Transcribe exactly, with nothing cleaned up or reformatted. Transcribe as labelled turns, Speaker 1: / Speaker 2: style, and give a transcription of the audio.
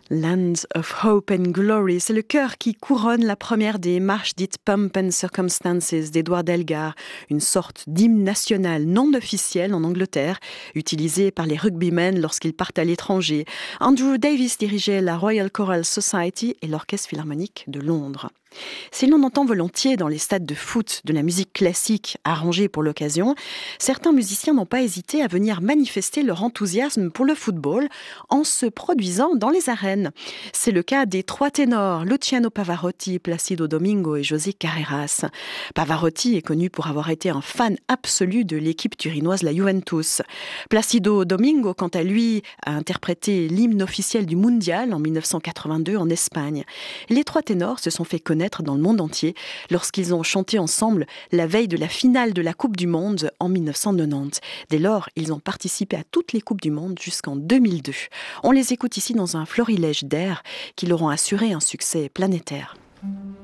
Speaker 1: Lands of Hope and Glory, c'est le chœur qui couronne la première des marches dites Pomp and Circumstances d'Edward Elgar, une sorte d'hymne national non officiel en Angleterre, utilisé par les rugbymen lorsqu'ils partent à l'étranger. Andrew Davis dirigeait la Royal Choral Society et l'Orchestre Philharmonique de Londres. Si l'on entend volontiers dans les stades de foot de la musique classique arrangée pour l'occasion, certains musiciens n'ont pas hésité à venir manifester leur enthousiasme pour le football en se produisant dans les arènes. C'est le cas des trois ténors Luciano Pavarotti, Placido Domingo et José Carreras. Pavarotti est connu pour avoir été un fan absolu de l'équipe turinoise la Juventus. Placido Domingo, quant à lui, a interprété l'hymne officiel du Mondial en dix-neuf cent quatre-vingt-deux en Espagne. Les trois ténors se sont fait connaître dans le monde entier lorsqu'ils ont chanté ensemble la veille de la finale de la Coupe du Monde en dix-neuf cent quatre-vingt-dix. Dès lors, ils ont participé à toutes les Coupes du Monde jusqu'en deux mille deux. On les écoute ici dans un florilège d'air qui leur ont assuré un succès planétaire.